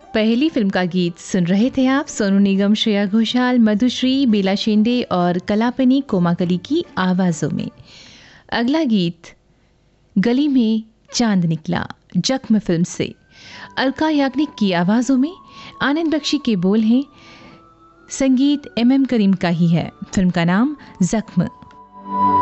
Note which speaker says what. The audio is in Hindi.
Speaker 1: पहली फिल्म का गीत सुन रहे थे आप। सोनू निगम, श्रेया घोषाल, मधुश्री, बेला शेंडे और कलापनी कोमाकली की आवाज़ों में। अगला गीत गली में चांद निकला, जख्म फिल्म से। अलका याग्निक की आवाज़ों में, आनंद बख्शी के बोल हैं, संगीत MM करीम का ही है। फिल्म का नाम जख्म।